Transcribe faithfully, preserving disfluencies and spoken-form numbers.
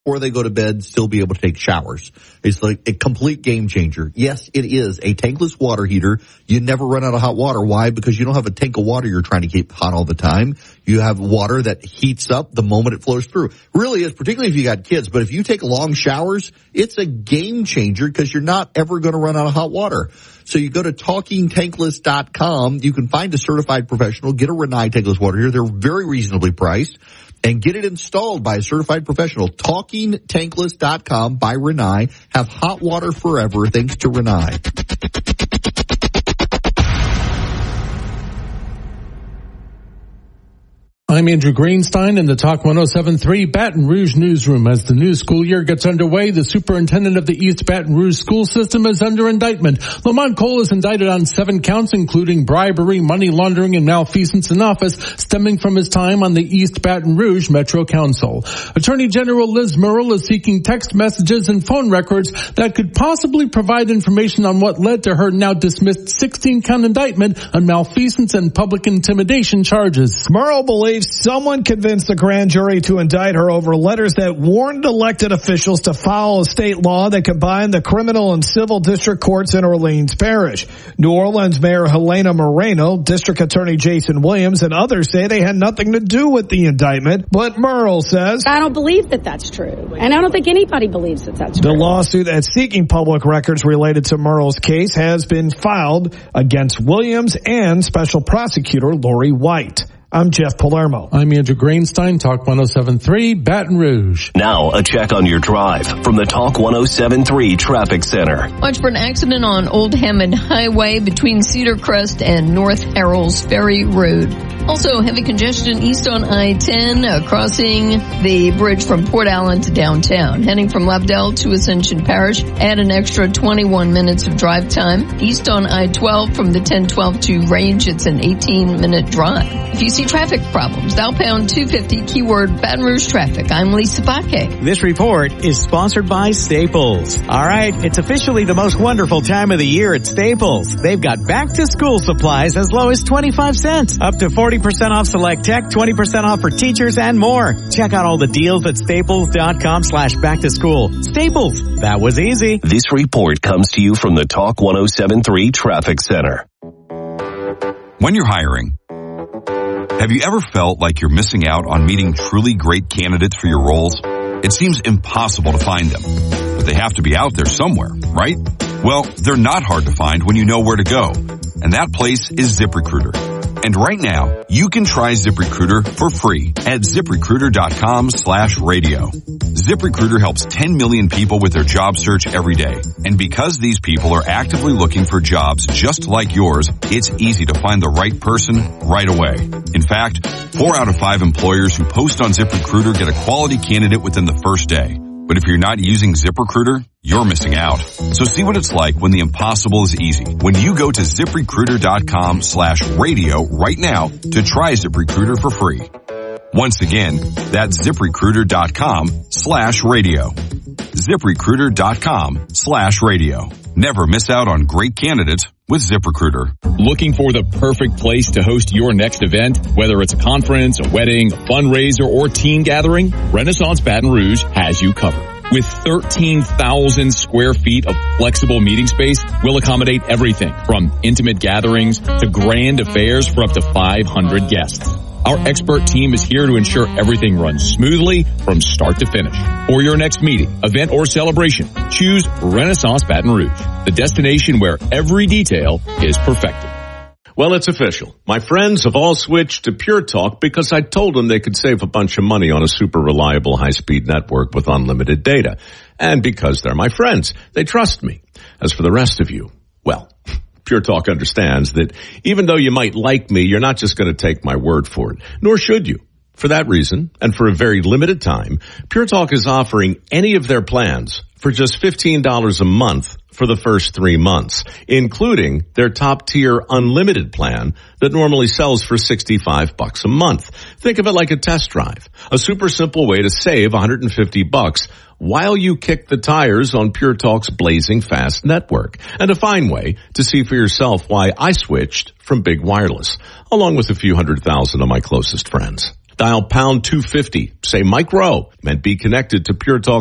before they go to bed, still be able to take showers. It's like a complete game changer. Yes, it is a tankless water heater. You never run out of hot water. Why? Because you don't have a tank of water you're trying to keep hot all the time. You have water that heats up the moment it flows through. Really is, particularly if you got kids. But if you take long showers, it's a game changer because you're not ever going to run out of hot water. So you go to talking tankless dot com. You can find a certified professional. Get a Rinnai tankless water heater. They're very reasonably priced. And get it installed by a certified professional. talking tankless dot com by Rinnai. Have hot water forever thanks to Rinnai. I'm Andrew Greenstein in the Talk one oh seven point three Baton Rouge newsroom. As the new school year gets underway, the superintendent of the East Baton Rouge school system is under indictment. Lamont Cole is indicted on seven counts, including bribery, money laundering, and malfeasance in office, stemming from his time on the East Baton Rouge Metro Council. Attorney General Liz Murrill is seeking text messages and phone records that could possibly provide information on what led to her now dismissed sixteen-count indictment on malfeasance and public intimidation charges. Murrill believes someone convinced the grand jury to indict her over letters that warned elected officials to follow a state law that combined the criminal and civil district courts in Orleans Parish. New Orleans Mayor Helena Moreno, District Attorney Jason Williams, and others say they had nothing to do with the indictment, but Murrill says, I don't believe that that's true, and I don't think anybody believes that that's true. The lawsuit that's seeking public records related to Murrill's case has been filed against Williams and Special Prosecutor Lori White. I'm Jeff Palermo. I'm Andrew Greenstein, Talk one oh seven point three, Baton Rouge. Now, a check on your drive from the Talk one oh seven point three Traffic Center. Watch for an accident on Old Hammond Highway between Cedar Crest and North Errol's Ferry Road. Also, heavy congestion east on I ten, uh, crossing the bridge from Port Allen to downtown. Heading from Lovedale to Ascension Parish, add an extra twenty-one minutes of drive time. East on I twelve from the ten twelve to Range, it's an eighteen-minute drive. If you see traffic problems, dial pound two fifty, keyword Baton Rouge traffic. I'm Lisa Bakke. This report is sponsored by Staples. All right, it's officially the most wonderful time of the year at Staples. They've got back-to-school supplies as low as twenty-five cents, up to forty percent off select tech, twenty percent off for teachers, and more. Check out all the deals at staples.com slash back to school. Staples, that was easy. This report comes to you from the Talk one oh seven point three Traffic Center. When you're hiring, have you ever felt like you're missing out on meeting truly great candidates for your roles? It seems impossible to find them, but they have to be out there somewhere, right? Well, they're not hard to find when you know where to go, and that place is ZipRecruiter. And right now, you can try ZipRecruiter for free at ZipRecruiter.com slash radio. ZipRecruiter helps ten million people with their job search every day. And because these people are actively looking for jobs just like yours, it's easy to find the right person right away. In fact, four out of five employers who post on ZipRecruiter get a quality candidate within the first day. But if you're not using ZipRecruiter, you're missing out. So see what it's like when the impossible is easy. When you go to ZipRecruiter.com slash radio right now to try ZipRecruiter for free. Once again, that's ZipRecruiter.com slash radio. ZipRecruiter.com slash radio. Never miss out on great candidates with ZipRecruiter. Looking for the perfect place to host your next event? Whether it's a conference, a wedding, a fundraiser, or teen gathering, Renaissance Baton Rouge has you covered. With thirteen thousand square feet of flexible meeting space, we'll accommodate everything from intimate gatherings to grand affairs for up to five hundred guests. Our expert team is here to ensure everything runs smoothly from start to finish. For your next meeting, event, or celebration, choose Renaissance Baton Rouge, the destination where every detail is perfected. Well, it's official. My friends have all switched to Pure Talk because I told them they could save a bunch of money on a super reliable high-speed network with unlimited data. And because they're my friends, they trust me. As for the rest of you, well, Pure Talk understands that even though you might like me, you're not just going to take my word for it, nor should you. For that reason, and for a very limited time, Pure Talk is offering any of their plans for just fifteen dollars a month for the first three months, including their top-tier unlimited plan that normally sells for sixty-five bucks a month. Think of it like a test drive, a super simple way to save one hundred fifty bucks while you kick the tires on Pure Talk's blazing fast network, and a fine way to see for yourself why I switched from Big Wireless, along with a few hundred thousand of my closest friends. Dial pound two fifty. Say Mike Rowe. Meant be connected to Pure Talk